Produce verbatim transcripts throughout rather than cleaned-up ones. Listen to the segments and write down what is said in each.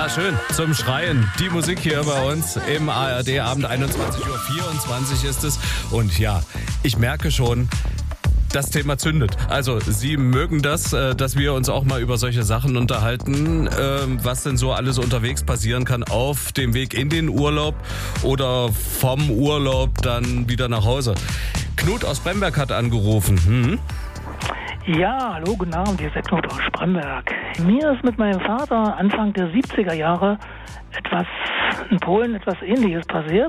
Ja, schön. Zum Schreien. Die Musik hier bei uns im A R D-Abend. einundzwanzig Uhr vierundzwanzig ist es. Und ja, ich merke schon, das Thema zündet. Also Sie mögen das, dass wir uns auch mal über solche Sachen unterhalten, was denn so alles unterwegs passieren kann auf dem Weg in den Urlaub oder vom Urlaub dann wieder nach Hause. Knut aus Bremberg hat angerufen. Hm? Ja, hallo, guten Abend, hier ist der Knut aus Bremberg. Mir ist mit meinem Vater Anfang der siebziger Jahre etwas in Polen etwas Ähnliches passiert.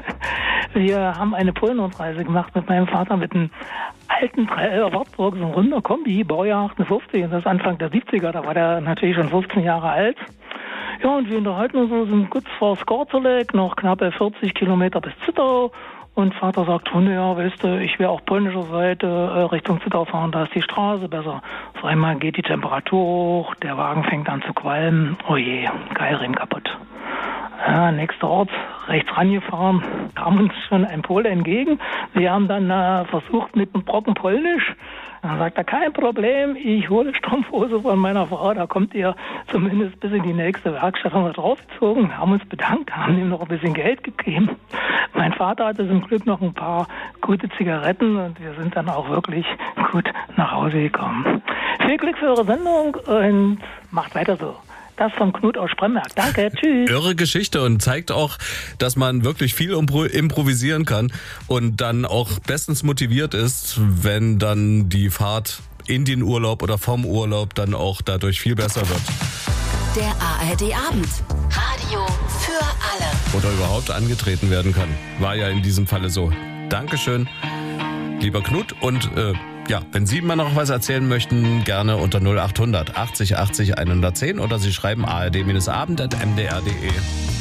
Wir haben eine Polen-Rundreise gemacht mit meinem Vater mit einem alten drei elfer Wartburg, so ein runder Kombi, Baujahr achtundfünfzig, und das ist Anfang der siebziger, da war der natürlich schon fünfzehn Jahre alt. Ja, und wir unterhalten uns so, sind kurz vor Skorzelek, noch knappe vierzig Kilometer bis Zittau. Und Vater sagt, oh, ja, weißt du, ich will auf polnischer Seite äh, Richtung Zittau fahren, da ist die Straße besser. Auf einmal geht die Temperatur hoch, der Wagen fängt an zu qualmen. Oh je, Keilriemen kaputt. Ja, nächster Ort, rechts rangefahren, kam uns schon ein Pole entgegen. Wir haben dann äh, versucht mit einem Brocken Polnisch. Dann sagt er, kein Problem, ich hole Strumpfhose von meiner Frau, da kommt ihr zumindest bis in die nächste Werkstatt. Haben wir draufgezogen, haben uns bedankt, haben ihm noch ein bisschen Geld gegeben. Mein Vater hatte zum Glück noch ein paar gute Zigaretten und wir sind dann auch wirklich gut nach Hause gekommen. Viel Glück für eure Sendung und macht weiter so. Das von Knut aus Bremberg. Danke, tschüss. Irre Geschichte und zeigt auch, dass man wirklich viel improvisieren kann und dann auch bestens motiviert ist, wenn dann die Fahrt in den Urlaub oder vom Urlaub dann auch dadurch viel besser wird. Der A R D-Abend. Radio für alle. Oder überhaupt angetreten werden kann. War ja in diesem Falle so. Dankeschön, lieber Knut. Und äh, ja, wenn Sie mal noch was erzählen möchten, gerne unter null acht hundert achtzig achtzig hundertzehn oder Sie schreiben a r d Abend at m d r punkt d e.